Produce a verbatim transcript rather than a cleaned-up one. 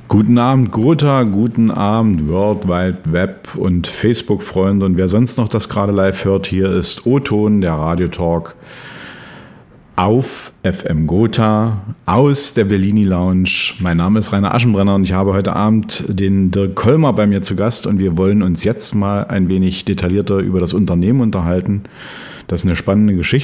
Guten Abend Gotha, guten Abend World Wide Web und Facebook-Freunde und wer sonst noch das gerade live hört, hier ist O-Ton, der Radiotalk auf F M Gotha aus der Bellini Lounge. Mein Name ist Rainer Aschenbrenner und ich habe heute Abend den Dirk Kollmar bei mir zu Gast und wir wollen uns jetzt mal ein wenig detaillierter über das Unternehmen unterhalten. Das ist eine spannende Geschichte.